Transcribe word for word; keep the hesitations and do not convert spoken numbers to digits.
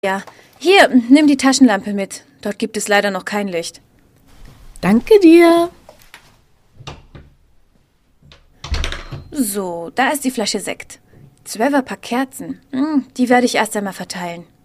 Ja, hier, nimm die Taschenlampe mit. Dort gibt es leider noch kein Licht. Danke dir. So, da ist die Flasche Sekt. Zwölfer Paar Kerzen. Hm, die werde ich erst einmal verteilen.